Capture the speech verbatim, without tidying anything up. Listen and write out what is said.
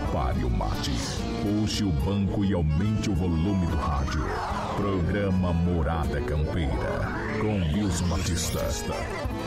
Prepare o mate, puxe o banco e aumente o volume do rádio. Programa Morada Campeira, com Wilson Batista.